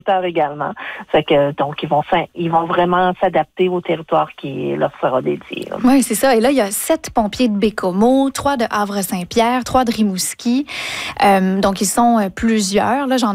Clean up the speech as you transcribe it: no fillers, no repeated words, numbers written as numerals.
également. Fait que, donc, ils vont vraiment s'adapter au territoire qui leur sera dédié. Oui, c'est ça. Et là, il y a 7 pompiers de Bécomo, 3 de Havre-Saint-Pierre, 3 de Rimouski. Donc, ils sont plusieurs. Là, j'en